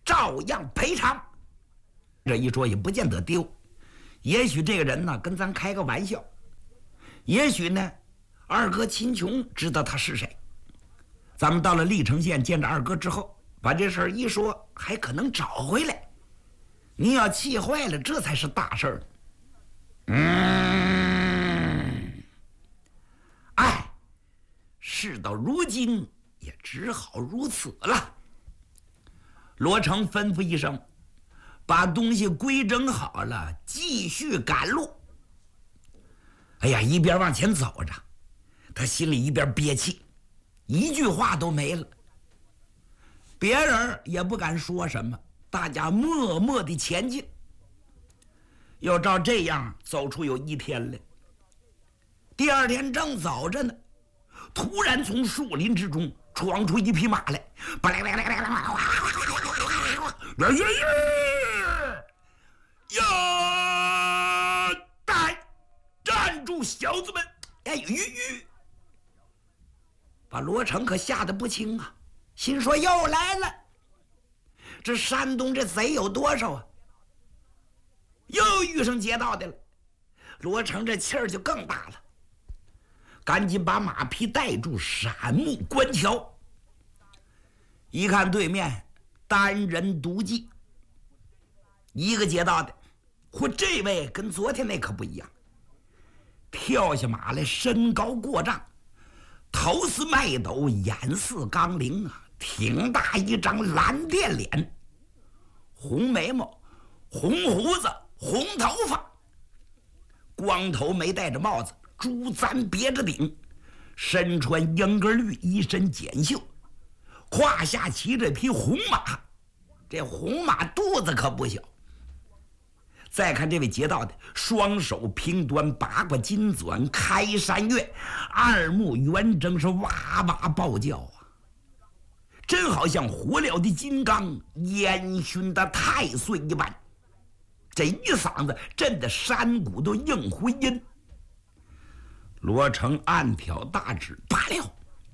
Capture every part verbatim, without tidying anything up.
照样赔偿。这一说也不见得丢，也许这个人呢跟咱开个玩笑，也许呢二哥秦琼知道他是谁。咱们到了历城县见着二哥之后，把这事儿一说，还可能找回来。你要气坏了，这才是大事儿。嗯，哎，事到如今也只好如此了。罗成吩咐一声，把东西归整好了，继续赶路。哎呀，一边往前走着，他心里一边憋气，一句话都没了。别人也不敢说什么，大家默默地前进。又照这样走出有一天来。第二天正走着呢，突然从树林之中闯出一匹马来，巴来来来来来，呀！待，站住，小子们！哎，吁吁！把罗成可吓得不轻啊，心说又来了。这山东这贼有多少啊？又遇上劫道的了，罗成这气儿就更大了，赶紧把马匹带住，闪目观瞧。一看对面单人独骑，一个劫道的，嚯，这位跟昨天那可不一样，跳下马来，身高过丈，头似麦斗，眼似钢铃啊，挺大一张蓝靛脸，红眉毛，红胡子，红头发，光头没戴着帽子，珠簪别着顶，身穿英格绿，一身锦绣，胯下骑着匹红马，这红马肚子可不小。再看这位劫道的，双手平端，八卦金钻，开山月，二目圆睁，是哇哇爆叫啊，真好像活了的金刚，烟熏的太岁一般。这一嗓子震得山谷都应回音。罗成暗挑大指，罢了，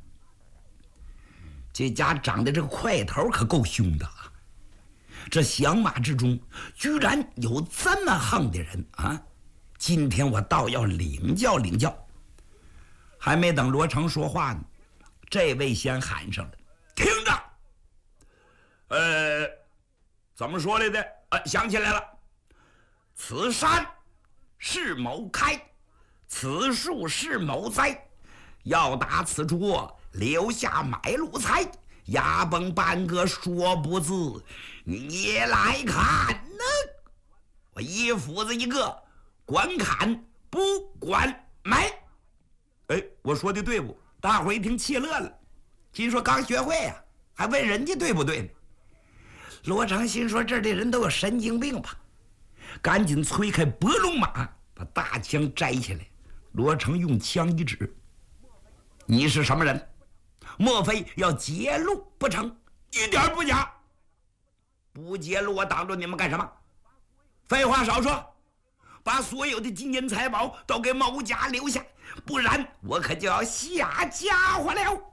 这家长得这个块头可够凶的啊！这响马之中居然有这么横的人啊！今天我倒要领教领教。还没等罗成说话呢，这位先喊上了：“听着，呃，怎么说来的？呃，想起来了。此山是某开，此树是某栽，要打此处留下买路财，牙崩半个说不字，你来看呢。我一斧子一个，管砍不管埋。”哎，我说的对不？大伙一听气乐了，心说刚学会呀、啊，还问人家对不对呢？罗成心说这儿的人都有神经病吧，赶紧催开伯龙马，把大枪摘下来。罗成用枪一指：“你是什么人？莫非要劫路不成？”“一点不假。”“不劫路，我挡住你们干什么？”“废话少说，把所有的金银财宝都给某家留下，不然我可就要下家伙了。”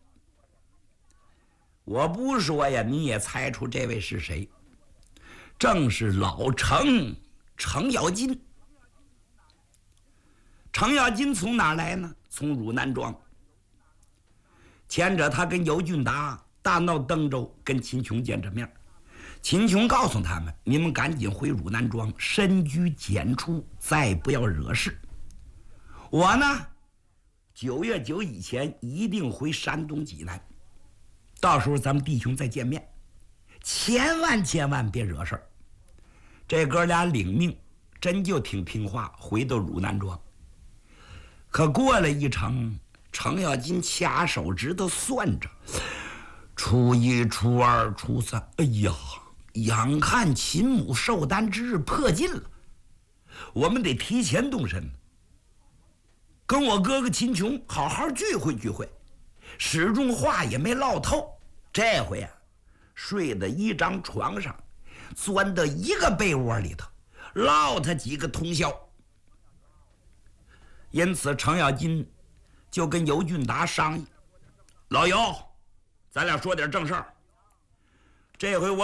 我不说呀，你也猜出这位是谁，正是老程程咬金。程咬金从哪来呢？从汝南庄。前者他跟尤俊达大闹登州，跟秦琼见着面。秦琼告诉他们：“你们赶紧回汝南庄，深居简出，再不要惹事。我呢，九月九以前一定回山东济南，到时候咱们弟兄再见面，千万千万别惹事儿。”这哥俩领命，真就挺听话，回到汝南庄。可过了一程，程咬金掐手指头算着，初一、初二、初三，哎呀，眼看秦母寿诞之日迫近了，我们得提前动身，跟我哥哥秦琼好好聚会聚会。始终话也没唠透，这回啊，睡在一张床上，钻到一个被窝里头，唠他几个通宵。因此程咬金就跟尤俊达商议：“老尤，咱俩说点正事儿。这回我